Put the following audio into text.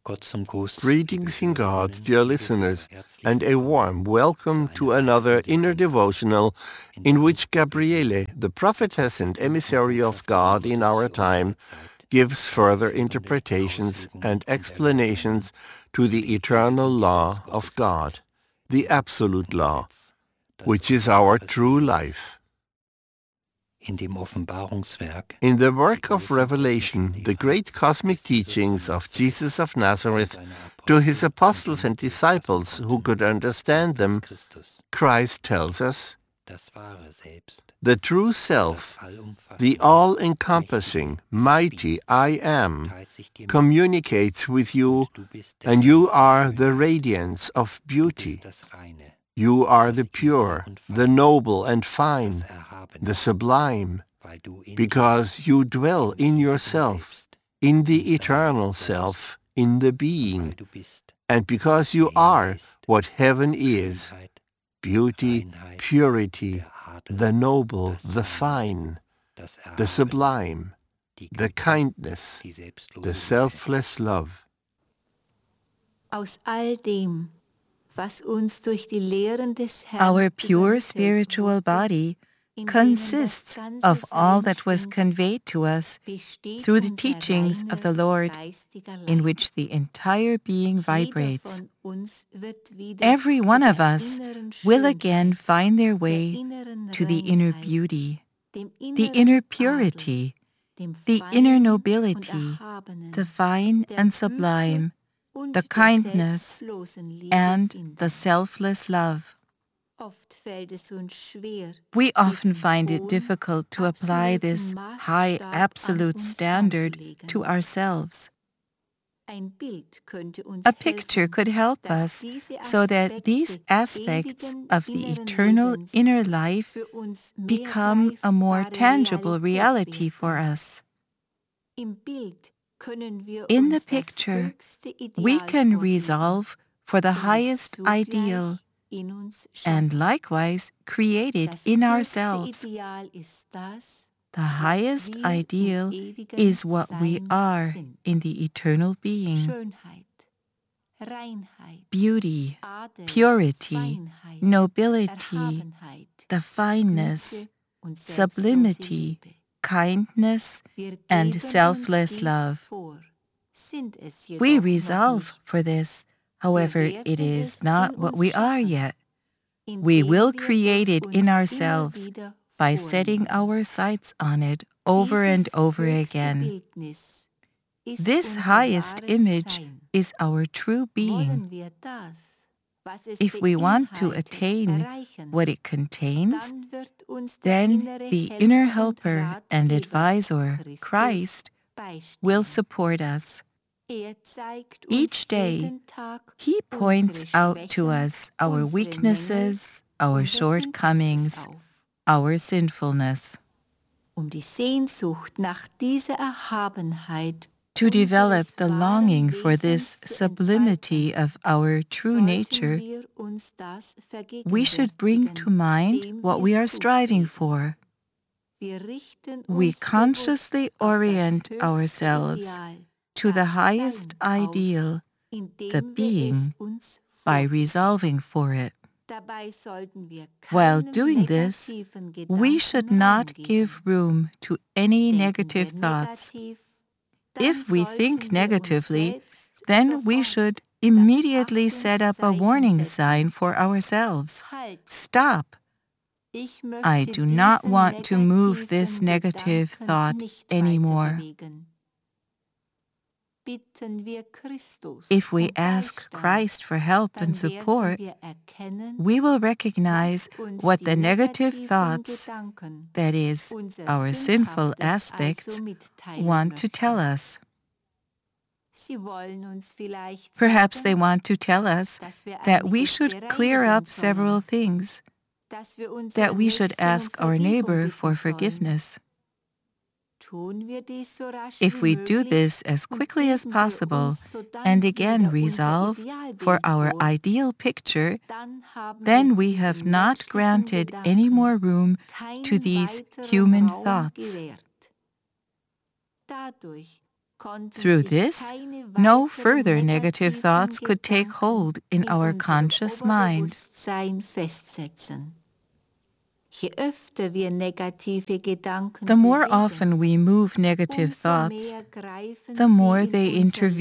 Greetings in God, dear listeners, and a warm welcome to another inner devotional in which Gabriele, the prophetess and emissary of God in our time, gives further interpretations and explanations to the eternal law of God, the absolute law, which is our true life. In the work of Revelation, the great cosmic teachings of Jesus of Nazareth to his apostles and disciples who could understand them, Christ tells us, the true self, the all-encompassing, mighty I Am, communicates with you, and you are the radiance of beauty. You are the pure, the noble and fine, the sublime, because you dwell in yourself, in the eternal self, in the being, and because you are what heaven is, beauty, purity, the noble, the fine, the sublime, the kindness, the selfless love. Aus all dem, was uns durch die Lehren des Herrn Our pure spiritual body consists of all that was conveyed to us through the teachings of the Lord, in which the entire being vibrates. Every one of us will again find their way to the inner beauty, the inner purity, the inner nobility, the fine and sublime, the kindness, and the selfless love. We often find it difficult to apply this high absolute standard to ourselves. A picture could help us so that these aspects of the eternal inner life become a more tangible reality for us. In the picture, we can resolve for the highest ideal and likewise create it in ourselves. The highest ideal is what we are in the eternal being. Beauty, purity, nobility, the fineness, sublimity, kindness, and selfless love. We resolve for this, however, it is not what we are yet. We will create it in ourselves by setting our sights on it over and over again. This highest image is our true being. If we want to attain what it contains, then the inner helper and advisor, Christ, will support us. Each day, he points out to us our weaknesses, our shortcomings, our sinfulness. To develop the longing for this sublimity of our true nature, we should bring to mind what we are striving for. We consciously orient ourselves to the highest ideal, the being, by resolving for it. While doing this, we should not give room to any negative thoughts. If we think negatively, then we should immediately set up a warning sign for ourselves. Stop! I do not want to move this negative thought anymore. If we ask Christ for help and support, we will recognize what the negative thoughts, that is, our sinful aspects, want to tell us. Perhaps they want to tell us that we should clear up several things, that we should ask our neighbor for forgiveness. If we do this as quickly as possible and again resolve for our ideal picture, then we have not granted any more room to these human thoughts. Through this, no further negative thoughts could take hold in our conscious mind. The more often we move negative thoughts, the more they intervene